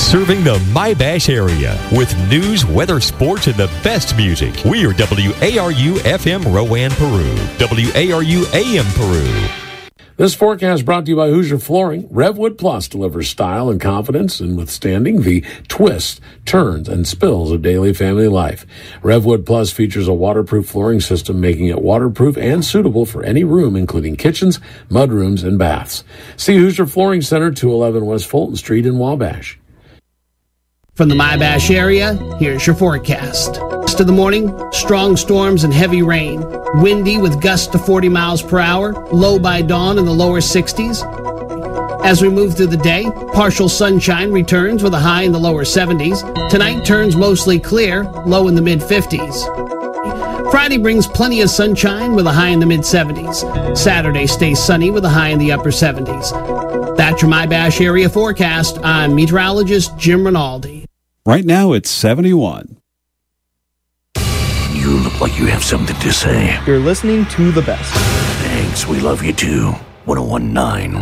Serving the My-Bash area with news, weather, sports, and the best music. We are WARU FM Rowan, Peru. WARU AM Peru. This forecast brought to you by Hoosier Flooring. Revwood Plus delivers style and confidence in withstanding the twists, turns, and spills of daily family life. Revwood Plus features a waterproof flooring system, making it waterproof and suitable for any room, including kitchens, mudrooms, and baths. See Hoosier Flooring Center, 211 West Fulton Street in Wabash. From the My-Bash area, here's your forecast. Rest of the morning, strong storms and heavy rain. Windy with gusts to 40 miles per hour. Low by dawn in the lower 60s. As we move through the day, partial sunshine returns with a high in the lower 70s. Tonight turns mostly clear, low in the mid-50s. Friday brings plenty of sunshine with a high in the mid-70s. Saturday stays sunny with a high in the upper 70s. That's your My-Bash area forecast. I'm meteorologist Jim Rinaldi. Right now it's 71. You look like you have something to say. You're listening to the best. Thanks, we love you too. 101.9